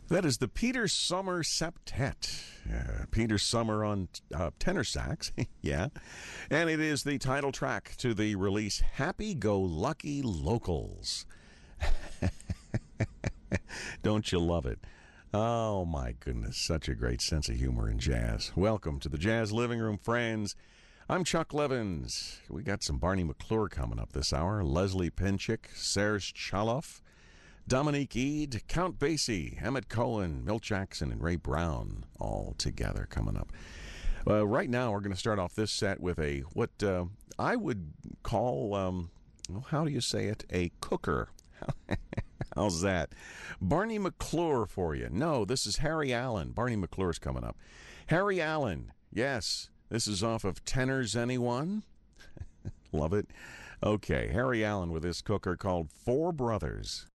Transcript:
That is the Peter Sommer Septet. Peter Sommer on tenor sax, yeah. And it is the title track to the release Happy Go Lucky Locals. Don't you love it? Oh, my goodness. Such a great sense of humor in jazz. Welcome to the Jazz Living Room, friends. I'm Chuck Levins. We got some Barney McClure coming up this hour. Leslie Pinchik, Serge Chaloff, Dominique Eade, Count Basie, Emmett Cohen, Milt Jackson, and Ray Brown all together coming up. Right now, we're going to start off this set with what I would call, how do you say it, a cooker. How's that? Barney McClure for you. No, this is Harry Allen. Barney McClure's coming up. Harry Allen, yes, this is off of Tenors Anyone? Love it. Okay, Harry Allen with this cooker called Four Brothers.